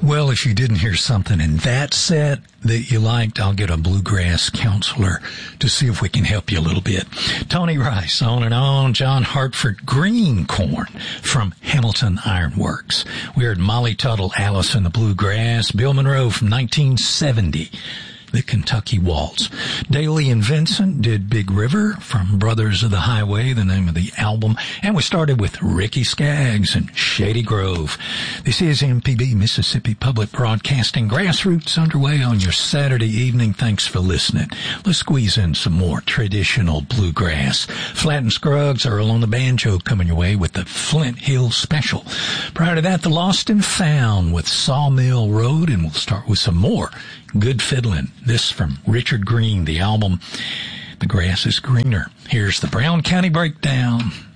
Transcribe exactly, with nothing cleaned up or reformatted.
Well, if you didn't hear something in that set that you liked, I'll get a bluegrass counselor to see if we can help you a little bit. Tony Rice, On and On. John Hartford, Green Corn from Hamilton Ironworks. We heard Molly Tuttle, Alice in the Bluegrass. Bill Monroe from nineteen seventy. The Kentucky Waltz. Daly and Vincent did Big River from Brothers of the Highway, the name of the album. And we started with Ricky Skaggs and Shady Grove. This is M P B, Mississippi Public Broadcasting. Grassroots underway on your Saturday evening. Thanks for listening. Let's squeeze in some more traditional bluegrass. Flatt and Scruggs, Earl on the banjo, coming your way with the Flint Hill Special. Prior to that, the Lost and Found with Sawmill Road, and we'll start with some more good fiddling. This from Richard Green, the album The Grass is Greener. Here's the Brown County Breakdown.